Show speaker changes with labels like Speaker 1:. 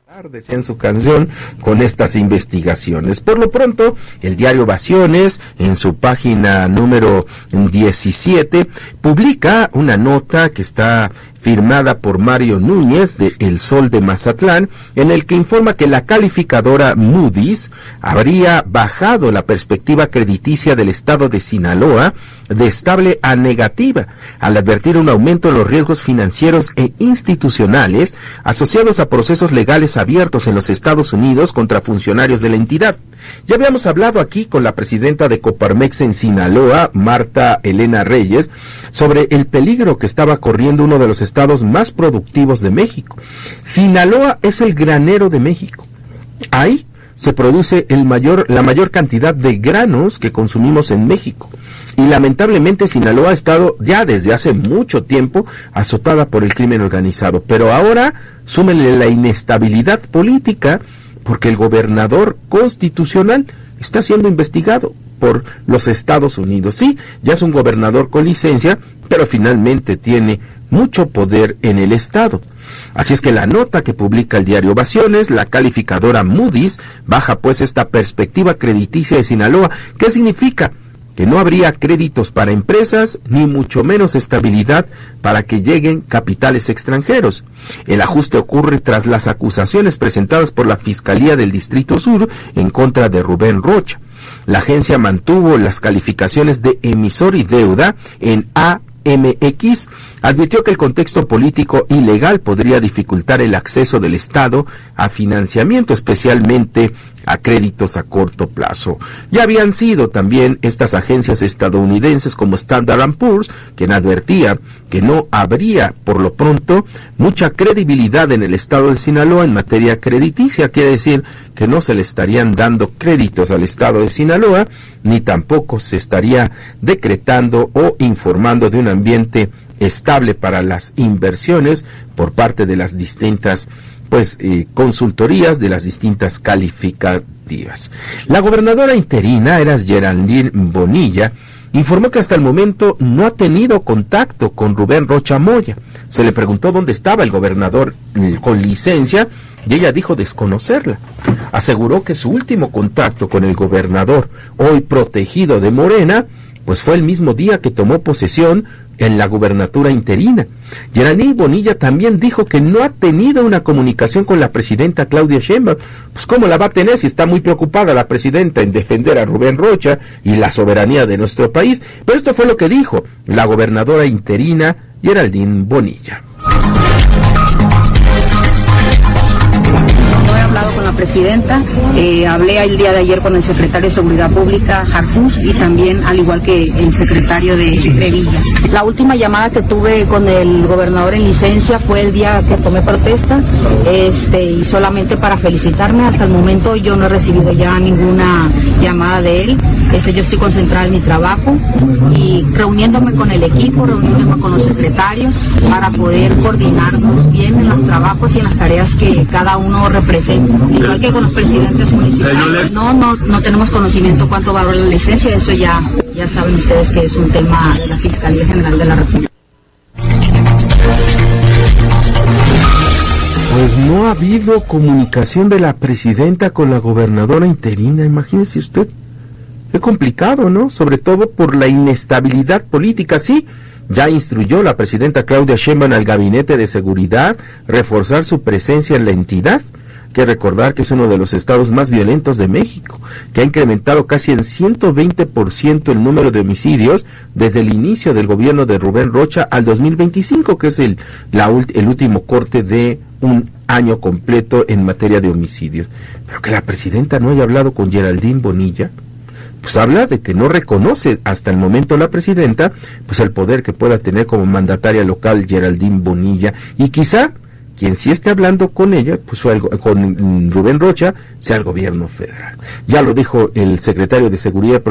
Speaker 1: decía en su canción, con estas investigaciones. Por lo pronto, el diario Ovaciones, en su página número 17, publica una nota que está firmada por Mario Núñez de El Sol de Mazatlán, en el que informa que la calificadora Moody's habría bajado la perspectiva crediticia del estado de Sinaloa de estable a negativa, al advertir un aumento en los riesgos financieros e institucionales asociados a procesos legales abiertos en los Estados Unidos contra funcionarios de la entidad. Ya habíamos hablado aquí con la presidenta de Coparmex en Sinaloa, Marta Elena Reyes, sobre el peligro que estaba corriendo uno de los estados más productivos de México. Sinaloa es el granero de México. Ahí se produce la mayor cantidad de granos que consumimos en México. Y lamentablemente Sinaloa ha estado ya desde hace mucho tiempo azotada por el crimen organizado. Pero ahora súmenle la inestabilidad política, porque el gobernador constitucional está siendo investigado por los Estados Unidos. Sí, ya es un gobernador con licencia, pero finalmente tiene mucho poder en el estado. Así es que la nota que publica el diario Ovaciones, la calificadora Moody's, baja pues esta perspectiva crediticia de Sinaloa. ¿Qué significa? Que no habría créditos para empresas, ni mucho menos estabilidad para que lleguen capitales extranjeros. El ajuste ocurre tras las acusaciones presentadas por la Fiscalía del Distrito Sur en contra de Rubén Rocha. La agencia mantuvo las calificaciones de emisor y deuda en AMX, advirtió que el contexto político ilegal podría dificultar el acceso del Estado a financiamiento, especialmente a créditos a corto plazo. Ya habían sido también estas agencias estadounidenses como Standard & Poor's, quien advertía que no habría, por lo pronto, mucha credibilidad en el estado de Sinaloa en materia crediticia. Quiere decir que no se le estarían dando créditos al estado de Sinaloa, ni tampoco se estaría decretando o informando de un ambiente estable para las inversiones por parte de las distintas consultorías, de las distintas calificativas. La gobernadora interina, Eras Geraldine Bonilla, informó que hasta el momento no ha tenido contacto con Rubén Rocha Moya. Se le preguntó dónde estaba el gobernador con licencia y ella dijo desconocerla. Aseguró que su último contacto con el gobernador, hoy protegido de Morena, pues fue el mismo día que tomó posesión en la gubernatura interina. Geraldine Bonilla también dijo que no ha tenido una comunicación con la presidenta Claudia Sheinbaum. Pues ¿cómo la va a tener si está muy preocupada la presidenta en defender a Rubén Rocha y la soberanía de nuestro país? Pero esto fue lo que dijo la gobernadora interina Geraldine Bonilla.
Speaker 2: No he hablado con la presidenta, hablé el día de ayer con el secretario de Seguridad Pública, Harfuch, y también al igual que el secretario de Villa. La última llamada que tuve con el gobernador en licencia fue el día que tomé protesta, y solamente para felicitarme. Hasta el momento yo no he recibido ya ninguna llamada de él. Yo estoy concentrada en mi trabajo y reuniéndome con el equipo, reuniéndome con los secretarios para poder coordinarnos bien en los trabajos y en las tareas que cada uno representa. Igual que con los presidentes municipales. No tenemos conocimiento cuánto va a durar la licencia, eso ya saben ustedes que es un tema de la Fiscalía General de la República.
Speaker 1: Pues no ha habido comunicación de la presidenta con la gobernadora interina, imagínese usted. Qué complicado, ¿no? Sobre todo por la inestabilidad política. Sí, ya instruyó la presidenta Claudia Sheinbaum al Gabinete de Seguridad reforzar su presencia en la entidad. Hay que recordar que es uno de los estados más violentos de México, que ha incrementado casi en 120% el número de homicidios desde el inicio del gobierno de Rubén Rocha al 2025, que es el último corte de un año completo en materia de homicidios. Pero que la presidenta no haya hablado con Geraldine Bonilla, pues habla de que no reconoce hasta el momento la presidenta pues el poder que pueda tener como mandataria local Geraldine Bonilla, y quizá quien sí esté hablando con ella, pues con Rubén Rocha, sea el gobierno federal. Ya lo dijo el secretario de Seguridad